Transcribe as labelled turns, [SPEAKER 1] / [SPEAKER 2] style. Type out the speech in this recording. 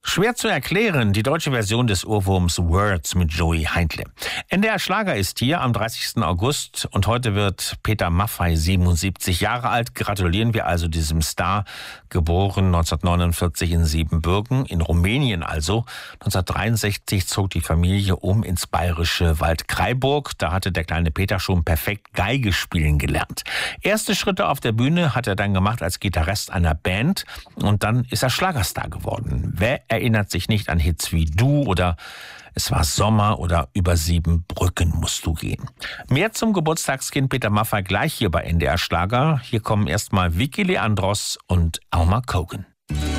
[SPEAKER 1] Schwer zu erklären, die deutsche Version des Ohrwurms Words mit Joey Heindle. NDR Schlager ist hier am 30. August und heute wird Peter Maffay 77 Jahre alt. Gratulieren wir also diesem Star, geboren 1949 in Siebenbürgen, in Rumänien also. 1963 zog die Familie ins bayerische Waldkraiburg. Da hatte der kleine Peter schon perfekt Geige spielen gelernt. Erste Schritte auf der Bühne hat er dann gemacht als Gitarrist einer Band und dann ist er Schlagerstar geworden. Wer erinnert sich nicht an Hits wie Du oder Es war Sommer oder Über 7 Brücken musst du gehen. Mehr zum Geburtstagskind Peter Maffay gleich hier bei NDR Schlager. Hier kommen erstmal Vicky Leandros und Alma Cogan.